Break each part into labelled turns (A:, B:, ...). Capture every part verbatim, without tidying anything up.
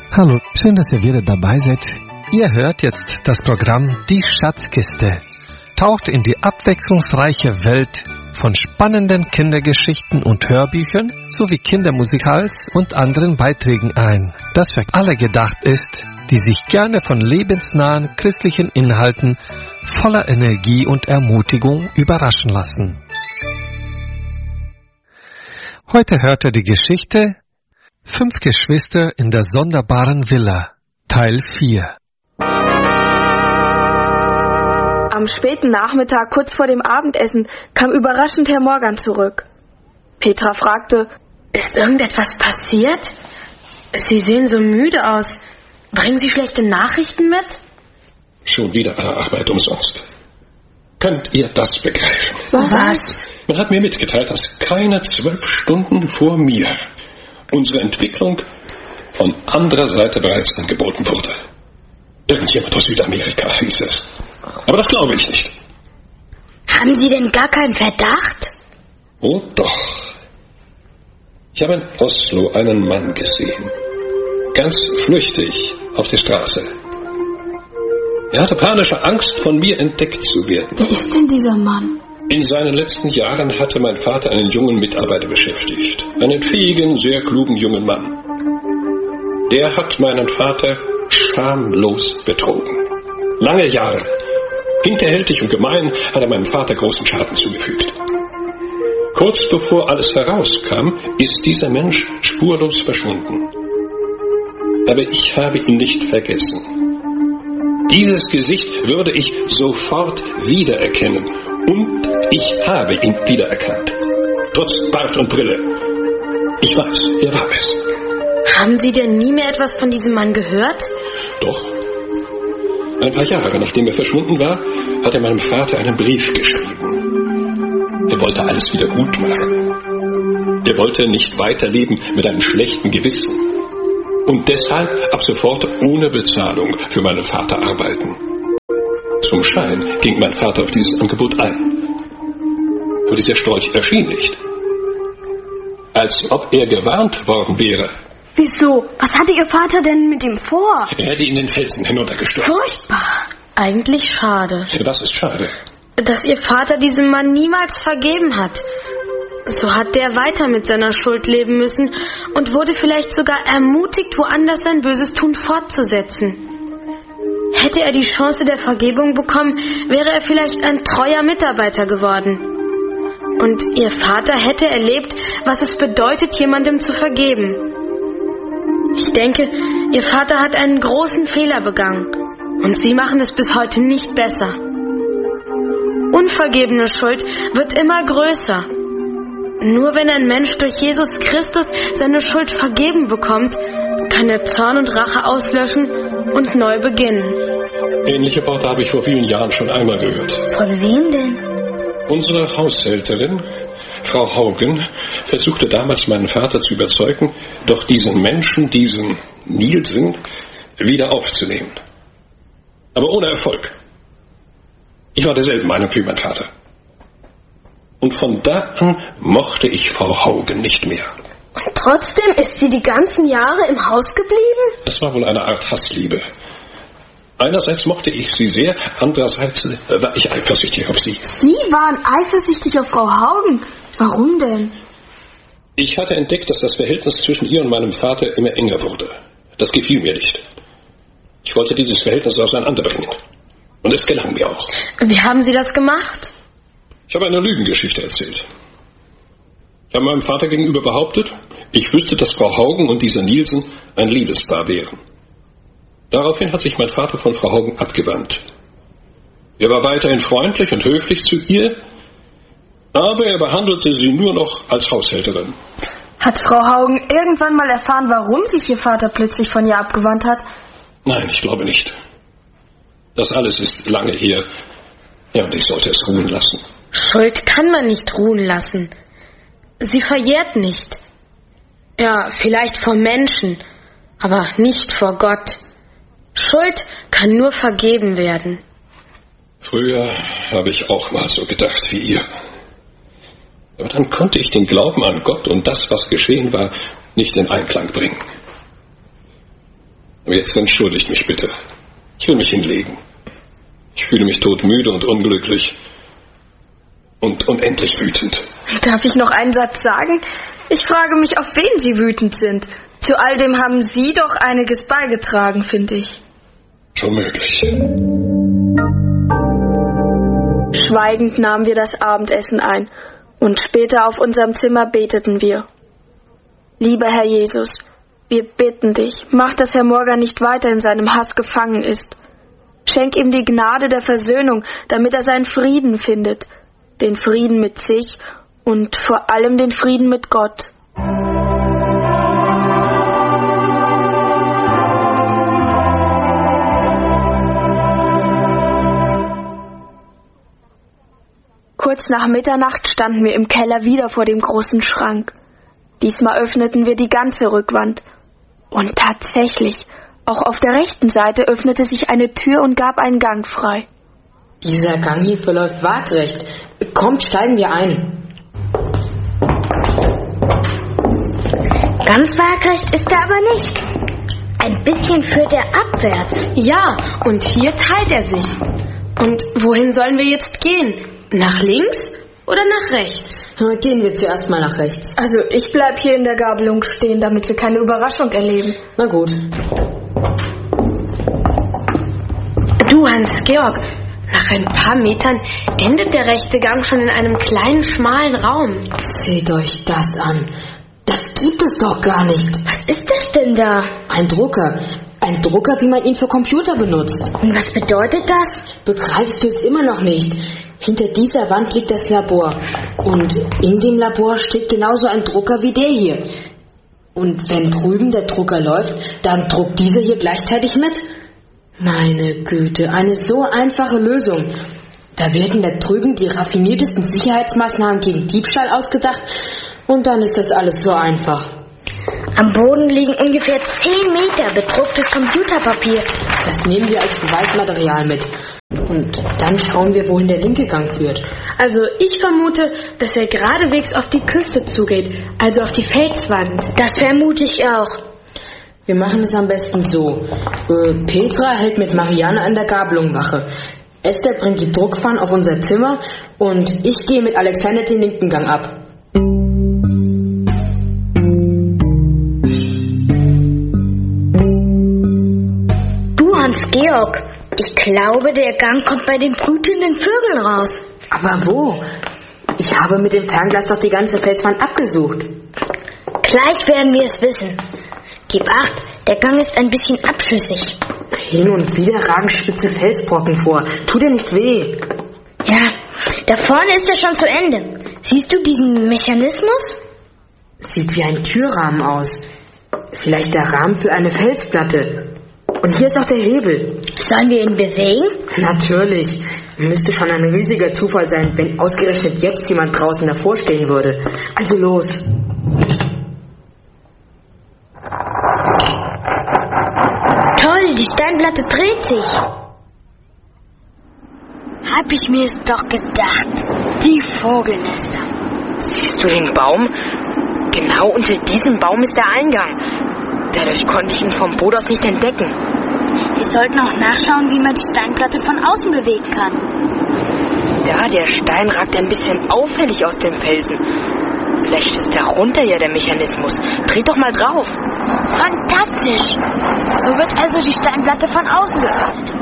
A: Hallo, schön, dass ihr wieder dabei seid. Ihr hört jetzt das Programm Die Schatzkiste. Taucht in die abwechslungsreiche Welt von spannenden Kindergeschichten und Hörbüchern sowie Kindermusikals und anderen Beiträgen ein, das für alle gedacht ist, die sich gerne von lebensnahen christlichen Inhalten voller Energie und Ermutigung überraschen lassen. Heute hört ihr die Geschichte Fünf Geschwister in der sonderbaren Villa, Teil vier.
B: Am späten Nachmittag, kurz vor dem Abendessen, kam überraschend Herr Morgan zurück. Petra fragte,
C: ist irgendetwas passiert? Sie sehen so müde aus. Bringen Sie schlechte Nachrichten mit?
D: Schon wieder eine Arbeit umsonst. Könnt ihr das begreifen?
C: Was? Was?
D: Man hat mir mitgeteilt, dass keine zwölf Stunden vor mir unsere Entwicklung von anderer Seite bereits angeboten wurde. Irgendjemand aus Südamerika hieß es. Aber das glaube ich nicht.
C: Haben Sie denn gar keinen Verdacht?
D: Oh doch. Ich habe in Oslo einen Mann gesehen. Ganz flüchtig auf der Straße. Er hatte panische Angst, von mir entdeckt zu werden.
B: Wer ist denn dieser Mann?
D: In seinen letzten Jahren hatte mein Vater einen jungen Mitarbeiter beschäftigt. Einen fähigen, sehr klugen jungen Mann. Der hat meinen Vater schamlos betrogen. Lange Jahre. Hinterhältig und gemein hat er meinem Vater großen Schaden zugefügt. Kurz bevor alles herauskam, ist dieser Mensch spurlos verschwunden. Aber ich habe ihn nicht vergessen. Dieses Gesicht würde ich sofort wiedererkennen. Und ich habe ihn wiedererkannt. Trotz Bart und Brille. Ich weiß, er war es.
C: Haben Sie denn nie mehr etwas von diesem Mann gehört?
D: Doch. Ein paar Jahre nachdem er verschwunden war, hat er meinem Vater einen Brief geschrieben. Er wollte alles wieder gut machen. Er wollte nicht weiterleben mit einem schlechten Gewissen. Und deshalb ab sofort ohne Bezahlung für meinen Vater arbeiten. Zum Schein ging mein Vater auf dieses Angebot ein. Aber dieser Storch erschien nicht. Als ob er gewarnt worden wäre.
B: Wieso? Was hatte Ihr Vater denn mit ihm vor?
D: Er hätte ihn den Felsen hinuntergestürzt.
C: Furchtbar. Eigentlich schade.
D: Das ist schade.
C: Dass Ihr Vater diesem Mann niemals vergeben hat. So hat der weiter mit seiner Schuld leben müssen und wurde vielleicht sogar ermutigt, woanders sein böses Tun fortzusetzen. Hätte er die Chance der Vergebung bekommen, wäre er vielleicht ein treuer Mitarbeiter geworden. Und Ihr Vater hätte erlebt, was es bedeutet, jemandem zu vergeben. Ich denke, Ihr Vater hat einen großen Fehler begangen. Und Sie machen es bis heute nicht besser. Unvergebene Schuld wird immer größer. Nur wenn ein Mensch durch Jesus Christus seine Schuld vergeben bekommt, kann er Zorn und Rache auslöschen und neu beginnen.
D: Ähnliche Worte habe ich vor vielen Jahren schon einmal gehört.
C: Von wem denn?
D: Unsere Haushälterin, Frau Haugen, versuchte damals meinen Vater zu überzeugen, doch diesen Menschen, diesen Nielsen, wieder aufzunehmen. Aber ohne Erfolg. Ich war derselben Meinung wie mein Vater. Und von da an mochte ich Frau Haugen nicht mehr.
B: Und trotzdem ist sie die ganzen Jahre im Haus geblieben?
D: Es war wohl eine Art Hassliebe. Einerseits mochte ich sie sehr, andererseits war ich eifersüchtig auf sie.
B: Sie waren eifersüchtig auf Frau Haugen? Warum denn?
D: Ich hatte entdeckt, dass das Verhältnis zwischen ihr und meinem Vater immer enger wurde. Das gefiel mir nicht. Ich wollte dieses Verhältnis auseinanderbringen. Und es gelang mir auch.
C: Wie haben Sie das gemacht?
D: Ich habe eine Lügengeschichte erzählt. Ich habe meinem Vater gegenüber behauptet, ich wüsste, dass Frau Haugen und dieser Nielsen ein Liebespaar wären. Daraufhin hat sich mein Vater von Frau Haugen abgewandt. Er war weiterhin freundlich und höflich zu ihr, aber er behandelte sie nur noch als Haushälterin.
B: Hat Frau Haugen irgendwann mal erfahren, warum sich Ihr Vater plötzlich von ihr abgewandt hat?
D: Nein, ich glaube nicht. Das alles ist lange her. Ja, und ich sollte es ruhen lassen.
C: Schuld kann man nicht ruhen lassen. Sie verjährt nicht. Ja, vielleicht vor Menschen, aber nicht vor Gott. Schuld kann nur vergeben werden.
D: Früher habe ich auch mal so gedacht wie ihr. Aber dann konnte ich den Glauben an Gott und das, was geschehen war, nicht in Einklang bringen. Aber jetzt entschuldigt mich bitte. Ich will mich hinlegen. Ich fühle mich todmüde und unglücklich. Und unendlich wütend.
B: Darf ich noch einen Satz sagen? Ich frage mich, auf wen Sie wütend sind. Zu all dem haben Sie doch einiges beigetragen, finde ich.
D: Schon möglich.
B: Schweigend nahmen wir das Abendessen ein und später auf unserem Zimmer beteten wir. Lieber Herr Jesus, wir bitten dich, mach, dass Herr Morgan nicht weiter in seinem Hass gefangen ist. Schenk ihm die Gnade der Versöhnung, damit er seinen Frieden findet, den Frieden mit sich und vor allem den Frieden mit Gott. Kurz nach Mitternacht standen wir im Keller wieder vor dem großen Schrank. Diesmal öffneten wir die ganze Rückwand. Und tatsächlich, auch auf der rechten Seite öffnete sich eine Tür und gab einen Gang frei.
E: Dieser Gang hier verläuft waagrecht. Kommt, steigen wir ein.
F: Ganz waagrecht ist er aber nicht. Ein bisschen führt er abwärts.
C: Ja, und hier teilt er sich. Und wohin sollen wir jetzt gehen? Nach links oder nach rechts?
E: Gehen wir zuerst mal nach rechts.
B: Also ich bleib hier in der Gabelung stehen, damit wir keine Überraschung erleben.
E: Na gut.
C: Du, Hans-Georg, nach ein paar Metern endet der rechte Gang schon in einem kleinen, schmalen Raum.
E: Seht euch das an. Das gibt es doch gar nicht.
F: Was ist das denn da?
E: Ein Drucker. Ein Drucker, wie man ihn für Computer benutzt.
F: Und was bedeutet das?
E: Begreifst du es immer noch nicht? Hinter dieser Wand liegt das Labor. Und in dem Labor steht genauso ein Drucker wie der hier. Und wenn drüben der Drucker läuft, dann druckt dieser hier gleichzeitig mit. Meine Güte, eine so einfache Lösung. Da werden da drüben die raffiniertesten Sicherheitsmaßnahmen gegen Diebstahl ausgedacht und dann ist das alles so einfach.
F: Am Boden liegen ungefähr zehn Meter bedrucktes Computerpapier.
E: Das nehmen wir als Beweismaterial mit. Und dann schauen wir, wohin der linke Gang führt.
C: Also ich vermute, dass er geradewegs auf die Küste zugeht, also auf die Felswand.
F: Das vermute ich auch.
E: Wir machen es am besten so. Äh, Petra hält mit Marianne an der Gabelung Wache. Esther bringt die Druckfahnen auf unser Zimmer und ich gehe mit Alexander den linken Gang ab.
F: Du, Hans-Georg, ich glaube, der Gang kommt bei den brütenden Vögeln raus.
E: Aber wo? Ich habe mit dem Fernglas doch die ganze Felswand abgesucht.
F: Gleich werden wir es wissen. Gib acht, der Gang ist ein bisschen abschüssig.
E: Hin und wieder ragen spitze Felsbrocken vor. Tut dir nicht weh.
F: Ja, da vorne ist er schon zu Ende. Siehst du diesen Mechanismus?
E: Sieht wie ein Türrahmen aus. Vielleicht der Rahmen für eine Felsplatte. Und hier ist auch der Hebel.
F: Sollen wir ihn bewegen?
E: Natürlich. Müsste schon ein riesiger Zufall sein, wenn ausgerechnet jetzt jemand draußen davor stehen würde. Also los.
F: Toll, die Steinplatte dreht sich. Hab ich mir es doch gedacht. Die Vogelnester.
E: Siehst du den Baum? Genau unter diesem Baum ist der Eingang. Dadurch konnte ich ihn vom Boot aus nicht entdecken.
F: Wir sollten auch nachschauen, wie man die Steinplatte von außen bewegen kann.
E: Ja, der Stein ragt ein bisschen auffällig aus dem Felsen. Vielleicht ist darunter ja der Mechanismus. Dreh doch mal drauf.
F: Fantastisch. So wird also die Steinplatte von außen geöffnet.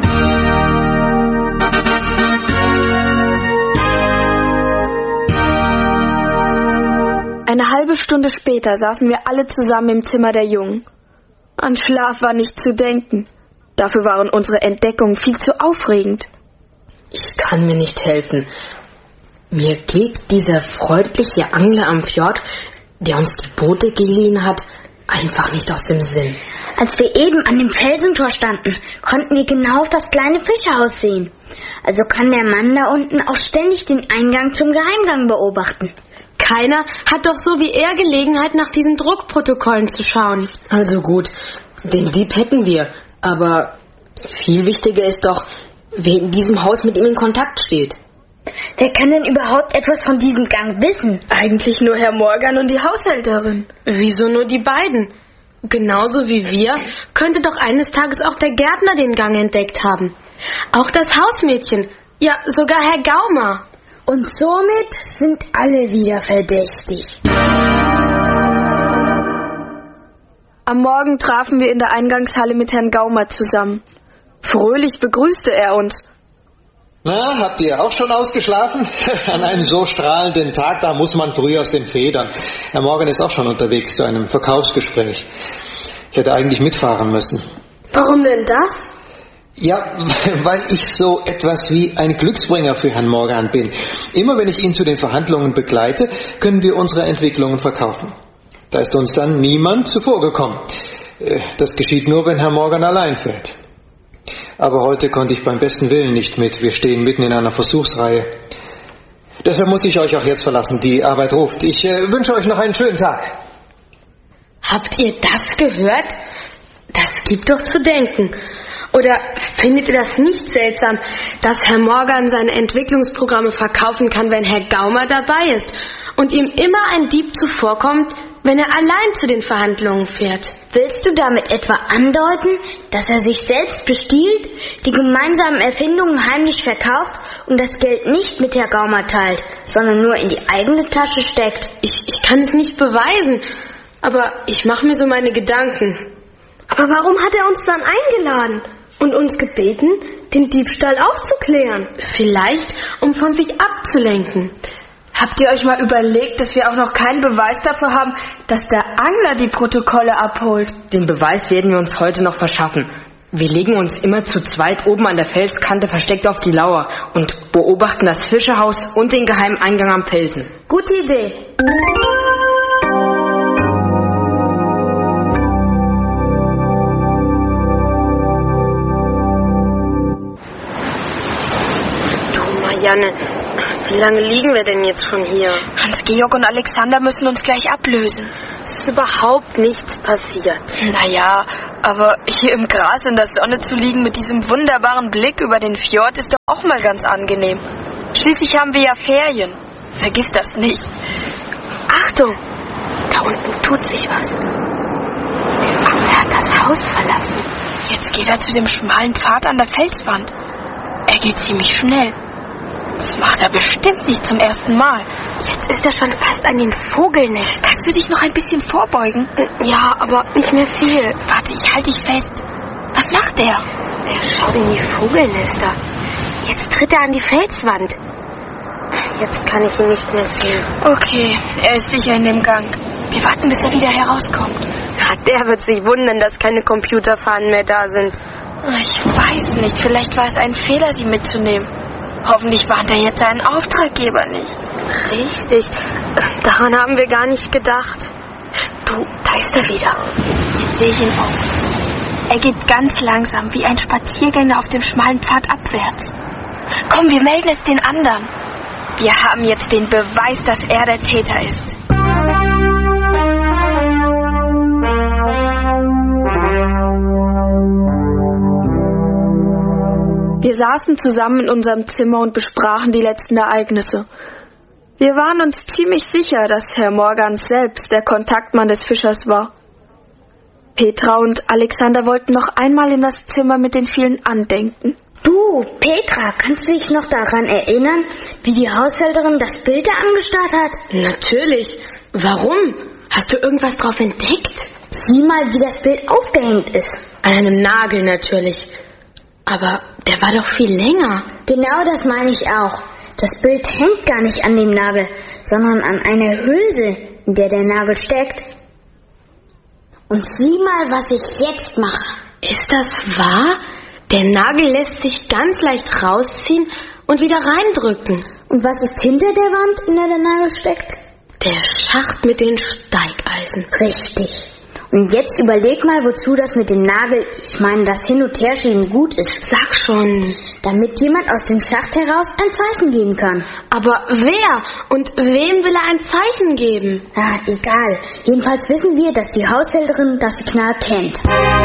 B: Eine halbe Stunde später saßen wir alle zusammen im Zimmer der Jungen. An Schlaf war nicht zu denken. Dafür waren unsere Entdeckungen viel zu aufregend.
E: Ich kann mir nicht helfen. Mir geht dieser freundliche Angler am Fjord, der uns die Boote geliehen hat, einfach nicht aus dem Sinn.
F: Als wir eben an dem Felsentor standen, konnten wir genau auf das kleine Fischerhaus sehen. Also kann der Mann da unten auch ständig den Eingang zum Geheimgang beobachten.
C: Keiner hat doch so wie er Gelegenheit, nach diesen Druckprotokollen zu schauen.
E: Also gut, den Dieb hätten wir, aber viel wichtiger ist doch, wer in diesem Haus mit ihm in Kontakt steht.
F: Wer kann denn überhaupt etwas von diesem Gang wissen?
B: Eigentlich nur Herr Morgan und die Haushälterin.
C: Wieso nur die beiden? Genauso wie wir könnte doch eines Tages auch der Gärtner den Gang entdeckt haben. Auch das Hausmädchen, ja sogar Herr Gaumer.
F: Und somit sind alle wieder verdächtig.
B: Am Morgen trafen wir in der Eingangshalle mit Herrn Gaumer zusammen. Fröhlich begrüßte er uns.
G: Na, habt ihr auch schon ausgeschlafen? An einem so strahlenden Tag, da muss man früh aus den Federn. Herr Morgan ist auch schon unterwegs zu einem Verkaufsgespräch. Ich hätte eigentlich mitfahren müssen.
C: Warum denn das?
G: Ja, weil ich so etwas wie ein Glücksbringer für Herrn Morgan bin. Immer wenn ich ihn zu den Verhandlungen begleite, können wir unsere Entwicklungen verkaufen. Da ist uns dann niemand zuvorgekommen. Das geschieht nur, wenn Herr Morgan allein fährt. Aber heute konnte ich beim besten Willen nicht mit. Wir stehen mitten in einer Versuchsreihe. Deshalb muss ich euch auch jetzt verlassen. Die Arbeit ruft. Ich äh, wünsche euch noch einen schönen Tag.
C: Habt ihr das gehört? Das gibt doch zu denken. Oder findet ihr das nicht seltsam, dass Herr Morgan seine Entwicklungsprogramme verkaufen kann, wenn Herr Gaumer dabei ist und ihm immer ein Dieb zuvorkommt, wenn er allein zu den Verhandlungen fährt?
F: Willst du damit etwa andeuten, dass er sich selbst bestiehlt, die gemeinsamen Erfindungen heimlich verkauft und das Geld nicht mit Herr Gaumer teilt, sondern nur in die eigene Tasche steckt?
C: Ich, ich kann es nicht beweisen, aber ich mache mir so meine Gedanken.
H: Aber warum hat er uns dann eingeladen und uns gebeten, den Diebstahl aufzuklären?
C: Vielleicht, um von sich abzulenken.
B: Habt ihr euch mal überlegt, dass wir auch noch keinen Beweis dafür haben, dass der Angler die Protokolle abholt?
E: Den Beweis werden wir uns heute noch verschaffen. Wir legen uns immer zu zweit oben an der Felskante versteckt auf die Lauer und beobachten das Fischerhaus und den geheimen Eingang am Felsen.
H: Gute Idee.
C: Du, Marianne, wie lange liegen wir denn jetzt schon hier?
B: Hans-Georg und Alexander müssen uns gleich ablösen.
C: Es ist überhaupt nichts passiert.
B: Naja, aber hier im Gras in der Sonne zu liegen mit diesem wunderbaren Blick über den Fjord ist doch auch mal ganz angenehm. Schließlich haben wir ja Ferien. Vergiss das nicht.
C: Achtung! Da unten tut sich was. Der Angler hat das Haus verlassen.
B: Jetzt geht er zu dem schmalen Pfad an der Felswand. Er geht ziemlich schnell. Das macht er bestimmt nicht zum ersten Mal.
C: Jetzt ist er schon fast an den Vogelnest.
B: Kannst du dich noch ein bisschen vorbeugen?
C: Ja, aber nicht mehr viel.
B: Warte, ich halte dich fest. Was macht er?
C: Er schaut in die Vogelnester. Jetzt tritt er an die Felswand. Jetzt kann ich ihn nicht mehr sehen.
B: Okay, er ist sicher in dem Gang. Wir warten, bis er wieder herauskommt.
C: Ja, der wird sich wundern, dass keine Computerfahnen mehr da sind.
B: Ich weiß nicht, vielleicht war es ein Fehler, sie mitzunehmen. Hoffentlich warnt er jetzt seinen Auftraggeber nicht.
C: Richtig, daran haben wir gar nicht gedacht. Du, da ist er wieder.
B: Jetzt sehe ich ihn auch. Er geht ganz langsam, wie ein Spaziergänger auf dem schmalen Pfad abwärts. Komm, wir melden es den anderen. Wir haben jetzt den Beweis, dass er der Täter ist. Wir saßen zusammen in unserem Zimmer und besprachen die letzten Ereignisse. Wir waren uns ziemlich sicher, dass Herr Morgan selbst der Kontaktmann des Fischers war. Petra und Alexander wollten noch einmal in das Zimmer mit den vielen Andenken.
F: Du, Petra, kannst du dich noch daran erinnern, wie die Haushälterin das Bild da angestarrt hat?
C: Natürlich. Warum? Hast du irgendwas drauf entdeckt?
F: Sieh mal, wie das Bild aufgehängt ist.
C: An einem Nagel natürlich. Aber der war doch viel länger.
F: Genau das meine ich auch. Das Bild hängt gar nicht an dem Nagel, sondern an einer Hülse, in der der Nagel steckt. Und sieh mal, was ich jetzt mache.
C: Ist das wahr? Der Nagel lässt sich ganz leicht rausziehen und wieder reindrücken.
F: Und was ist hinter der Wand, in der der Nagel steckt?
C: Der Schacht mit den Steigeisen.
F: Richtig. Und jetzt überleg mal, wozu das mit dem Nagel, ich meine, das Hin- und Herschieben gut ist.
C: Sag schon.
F: Damit jemand aus dem Schacht heraus ein Zeichen geben kann.
C: Aber wer? Und wem will er ein Zeichen geben?
F: Ah, egal. Jedenfalls wissen wir, dass die Haushälterin das Signal kennt.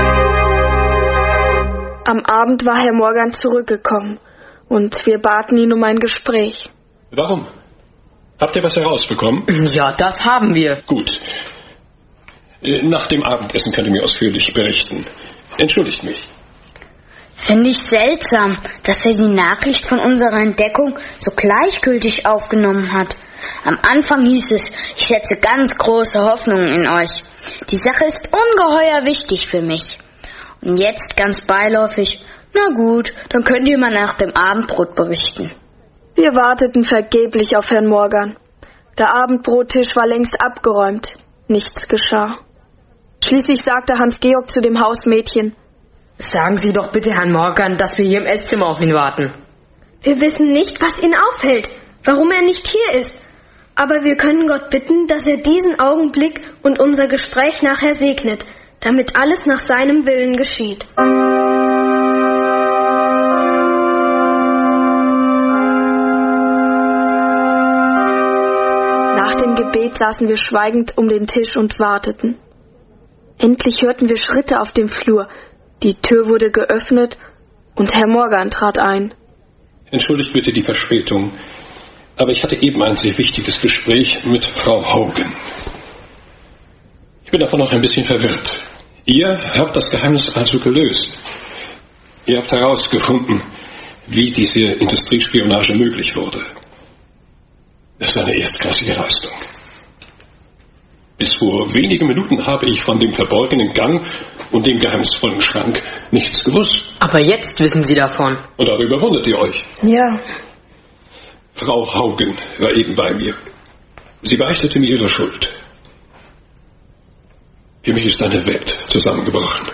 B: Am Abend war Herr Morgan zurückgekommen und wir baten ihn um ein Gespräch.
D: Warum? Habt ihr was herausbekommen?
E: Ja, das haben wir.
D: Gut. Nach dem Abendessen könnt ihr mir ausführlich berichten. Entschuldigt mich.
F: Finde ich seltsam, dass er die Nachricht von unserer Entdeckung so gleichgültig aufgenommen hat. Am Anfang hieß es, ich setze ganz große Hoffnungen in euch. Die Sache ist ungeheuer wichtig für mich. Und jetzt ganz beiläufig, na gut, dann könnt ihr mal nach dem Abendbrot berichten.
B: Wir warteten vergeblich auf Herrn Morgan. Der Abendbrottisch war längst abgeräumt. Nichts geschah. Schließlich sagte Hans-Georg zu dem Hausmädchen:
E: Sagen Sie doch bitte Herrn Morgan, dass wir hier im Esszimmer auf ihn warten.
H: Wir wissen nicht, was ihn aufhält, warum er nicht hier ist. Aber wir können Gott bitten, dass er diesen Augenblick und unser Gespräch nachher segnet, damit alles nach seinem Willen geschieht.
B: Nach dem Gebet saßen wir schweigend um den Tisch und warteten. Endlich hörten wir Schritte auf dem Flur. Die Tür wurde geöffnet und Herr Morgan trat ein.
D: Entschuldigt bitte die Verspätung, aber ich hatte eben ein sehr wichtiges Gespräch mit Frau Haugen. Ich bin davon noch ein bisschen verwirrt. Ihr habt das Geheimnis also gelöst. Ihr habt herausgefunden, wie diese Industriespionage möglich wurde. Das ist eine erstklassige Leistung. Bis vor wenigen Minuten habe ich von dem verborgenen Gang und dem geheimnisvollen Schrank nichts gewusst.
E: Aber jetzt wissen Sie davon.
D: Und darüber wundert ihr euch.
B: Ja.
D: Frau Haugen war eben bei mir. Sie beichtete mir ihre Schuld. Für mich ist eine Welt zusammengebrochen.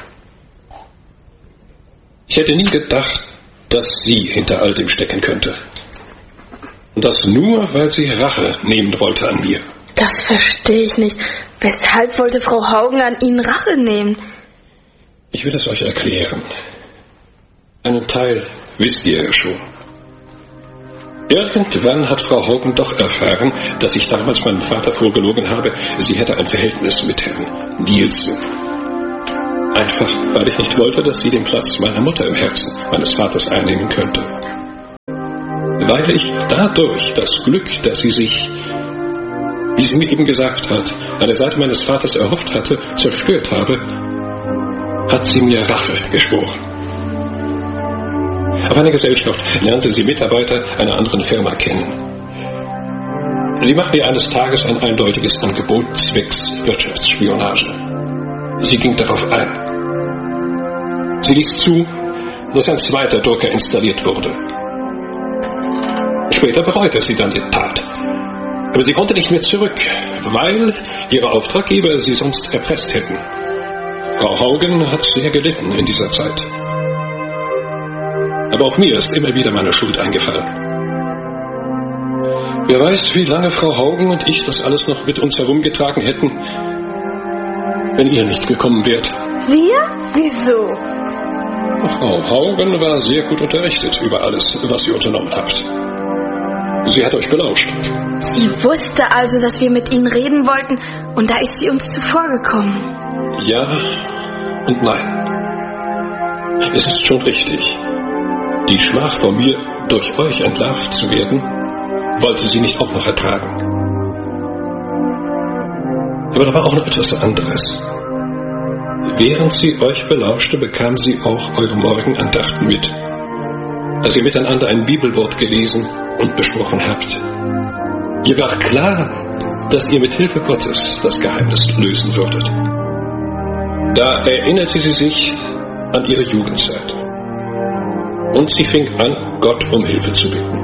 D: Ich hätte nie gedacht, dass sie hinter all dem stecken könnte. Und das nur, weil sie Rache nehmen wollte an mir.
B: Das verstehe ich nicht. Weshalb wollte Frau Haugen an Ihnen Rache nehmen?
D: Ich will es euch erklären. Einen Teil wisst ihr ja schon. Irgendwann hat Frau Haugen doch erfahren, dass ich damals meinem Vater vorgelogen habe, sie hätte ein Verhältnis mit Herrn Nielsen. Einfach, weil ich nicht wollte, dass sie den Platz meiner Mutter im Herzen meines Vaters einnehmen könnte. Weil ich dadurch das Glück, das sie sich, wie sie mir eben gesagt hat, an der Seite meines Vaters erhofft hatte, zerstört habe, hat sie mir Rache geschworen. Auf einer Gesellschaft lernte sie Mitarbeiter einer anderen Firma kennen. Sie machte ihr eines Tages ein eindeutiges Angebot zwecks Wirtschaftsspionage. Sie ging darauf ein. Sie ließ zu, dass ein zweiter Drucker installiert wurde. Später bereute sie dann die Tat. Aber sie konnte nicht mehr zurück, weil ihre Auftraggeber sie sonst erpresst hätten. Frau Haugen hat sehr gelitten in dieser Zeit. Aber auch mir ist immer wieder meine Schuld eingefallen. Wer weiß, wie lange Frau Haugen und ich das alles noch mit uns herumgetragen hätten, wenn ihr nicht gekommen wärt.
H: Wir? Wieso?
D: Frau Haugen war sehr gut unterrichtet über alles, was ihr unternommen habt. Sie hat euch belauscht.
B: Sie wusste also, dass wir mit Ihnen reden wollten, und da ist sie uns zuvorgekommen.
D: Ja und nein. Es ist schon richtig. Die Schmach vor mir, durch euch entlarvt zu werden, wollte sie nicht auch noch ertragen. Aber da war auch noch etwas anderes. Während sie euch belauschte, bekam sie auch eure Morgenandachten mit, als ihr miteinander ein Bibelwort gelesen und besprochen habt. Ihr war klar, dass ihr mit Hilfe Gottes das Geheimnis lösen würdet. Da erinnerte sie sich an ihre Jugendzeit. Und sie fing an, Gott um Hilfe zu bitten.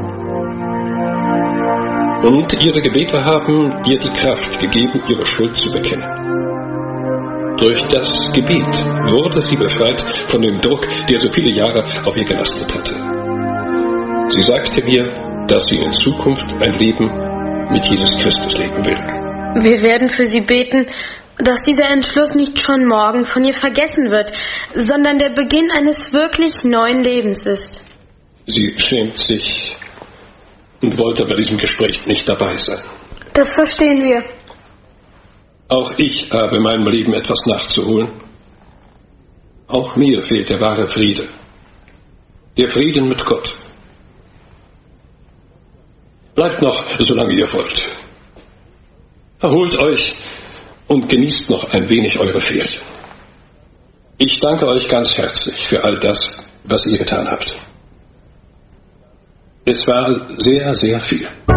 D: Und ihre Gebete haben ihr die Kraft gegeben, ihre Schuld zu bekennen. Durch das Gebet wurde sie befreit von dem Druck, der so viele Jahre auf ihr gelastet hatte. Sie sagte mir, dass sie in Zukunft ein Leben mit Jesus Christus leben will.
C: Wir werden für sie beten, dass dieser Entschluss nicht schon morgen von ihr vergessen wird, sondern der Beginn eines wirklich neuen Lebens ist.
D: Sie schämt sich und wollte bei diesem Gespräch nicht dabei sein.
H: Das verstehen wir.
D: Auch ich habe in meinem Leben etwas nachzuholen. Auch mir fehlt der wahre Friede. Der Frieden mit Gott. Bleibt noch, solange ihr wollt. Erholt euch und genießt noch ein wenig eure Ferien. Ich danke euch ganz herzlich für all das, was ihr getan habt. Es war sehr, sehr viel.